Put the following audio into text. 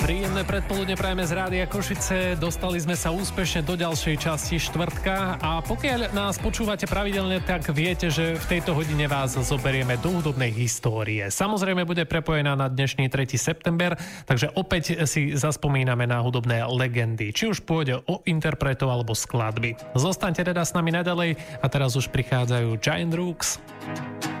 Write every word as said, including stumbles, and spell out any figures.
Príjemné predpoludne prajeme z Rádia Košice. Dostali sme sa úspešne do ďalšej časti štvrtka a pokiaľ nás počúvate pravidelne, tak viete, že v tejto hodine vás zoberieme do hudobnej histórie. Samozrejme bude prepojená na dnešný tretí september, takže opäť si zaspomíname na hudobné legendy, či už pôjde o interpretov alebo skladby. Zostaňte teda s nami naďalej a teraz už prichádzajú Giant Rooks.